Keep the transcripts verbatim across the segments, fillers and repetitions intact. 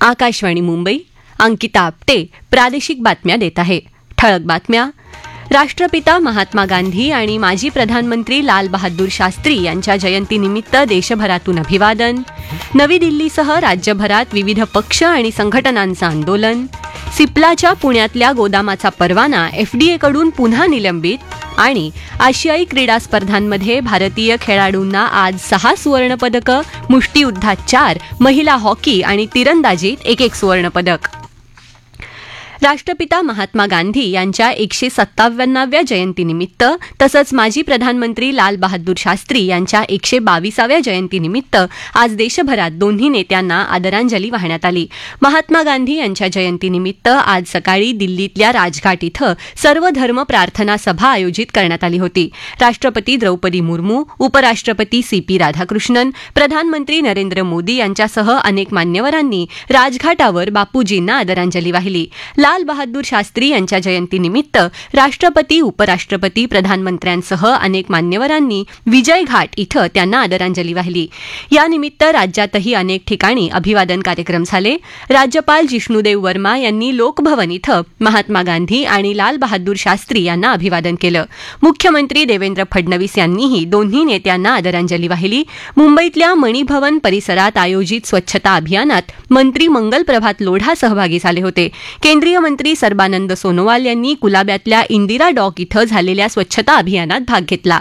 आकाशवाणी मुंबई. अंकिता आपटे प्रादेशिक बातम्या देत आहे. ठळक बातम्या. राष्ट्रपिता महात्मा गांधी आणि माजी प्रधानमंत्री लाल बहादूर शास्त्री यांच्या जयंतीनिमित्त देशभरातून अभिवादन. नवी दिल्लीसह राज्यभरात विविध पक्ष आणि संघटनांचं आंदोलन. सिप्लाच्या पुण्यातल्या गोदामाचा परवाना एफडीएकडून पुन्हा निलंबित. आणि आशियाई क्रीडा स्पर्धांमध्ये भारतीय खेळाडूंना आज सहा सुवर्णपदकं, मुष्टियुद्धात चार, महिला हॉकी आणि तिरंदाजीत एक एक सुवर्णपदक. राष्ट्रपिता महात्मा गांधी यांच्या एकशे सत्तावन्नाव्या जयंतीनिमित्त तसंच माजी प्रधानमंत्री लाल बहादूर शास्त्री यांच्या एकशे बावीसाव्या जयंतीनिमित्त आज देशभरात दोन्ही नेत्यांना आदरांजली वाहण्यात आली. महात्मा गांधी यांच्या जयंतीनिमित्त आज सकाळी दिल्लीतल्या राजघाट इथं सर्वधर्म प्रार्थना सभा आयोजित करण्यात आली होती. राष्ट्रपती द्रौपदी मुर्मू, उपराष्ट्रपती सी पी राधाकृष्णन, प्रधानमंत्री नरेंद्र मोदी यांच्यासह अनेक मान्यवरांनी राजघाटावर बापूजींना आदरांजली वाहिली. लाल बहादूर शास्त्री यांच्या जयंतीनिमित्त राष्ट्रपती, उपराष्ट्रपती, प्रधानमंत्र्यांसह अनेक मान्यवरांनी विजय घाट इथं त्यांना आदरांजली वाहिली. यानिमित्त राज्यातही अनेक ठिकाणी अभिवादन कार्यक्रम झाले. राज्यपाल जिष्णुदेव वर्मा यांनी लोकभवन इथं महात्मा गांधी आणि लाल बहादूर शास्त्री यांना अभिवादन केलं. मुख्यमंत्री देवेंद्र फडणवीस यांनीही दोन्ही नेत्यांना आदरांजली वाहिली. मुंबईतल्या मणिभवन परिसरात आयोजित स्वच्छता अभियानात मंत्री मंगल प्रभात लोढा सहभागी झाले होते. केंद्रीय मंत्री सर्बानंद सोनोवाल यांनी कुलाब्यातल्या इंदिरा डॉक इथं झालेल्या स्वच्छता अभियानात भाग घेतला.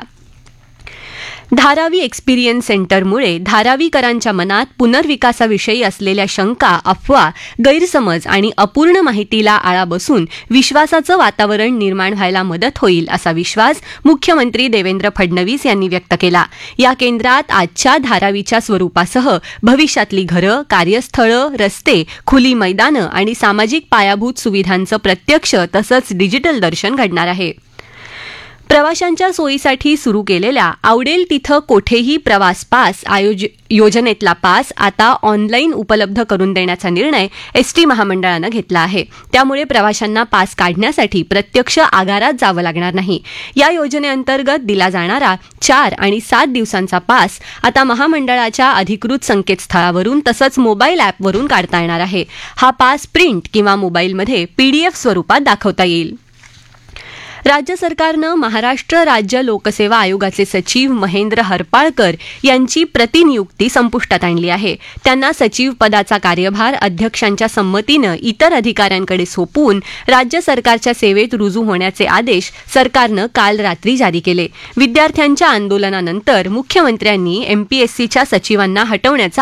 धारावी एक्सपिरियन्स सेंटरमुळे धारावीकरांच्या मनात पुनर्विकासाविषयी असलेल्या शंका, अफवा, गैरसमज आणि अपूर्ण माहितीला आळा बसून विश्वासाचं वातावरण निर्माण व्हायला मदत होईल असा विश्वास मुख्यमंत्री देवेंद्र फडणवीस यांनी व्यक्त केला. या केंद्रात आजच्या धारावीच्या स्वरूपासह भविष्यातली घरं, कार्यस्थळं, रस्ते, खुली मैदानं आणि सामाजिक पायाभूत सुविधांचं प्रत्यक्ष तसंच डिजिटल दर्शन घडणार आहे. प्रवाशांच्या सोयीसाठी सुरू केलेल्या आवडेल तिथं कोठेही प्रवास पास आयोज योजनेतला पास आता ऑनलाईन उपलब्ध करून देण्याचा निर्णय एसटी महामंडळानं घेतला आहे. त्यामुळे प्रवाशांना पास काढण्यासाठी प्रत्यक्ष आगारात जावं लागणार नाही. या योजनेअंतर्गत दिला जाणारा चार आणि सात दिवसांचा पास आता महामंडळाच्या अधिकृत संकेतस्थळावरून तसंच मोबाईल ॲपवरून काढता येणार आहे. हा पास प्रिंट किंवा मोबाईलमध्ये पीडीएफ स्वरूपात दाखवता येईल. राज्य सरकारनं महाराष्ट्र राज्य लोकसेवा आयोगाचे सचिव महेंद्र हरपाळकर यांची प्रतिनियुक्ती संपुष्टात आणली आहे. त्यांना सचिव पदाचा कार्यभार अध्यक्षांच्या संमतीनं इतर अधिकाऱ्यांकडे सोपवून राज्य सरकारच्या सेवेत रुजू होण्याचे आदेश सरकारनं काल रात्री जारी केले. विद्यार्थ्यांच्या आंदोलनानंतर मुख्यमंत्र्यांनी एमपीएससीच्या सचिवांना हटवण्याचा